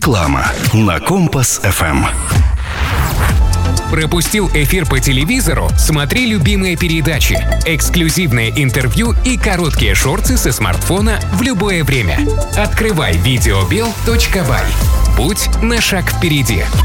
Реклама на Компас ФМ. Пропустил эфир по телевизору? Смотри любимые передачи, эксклюзивные интервью и короткие шорты со смартфона в любое время. Открывай videobel.by. Будь на шаг впереди.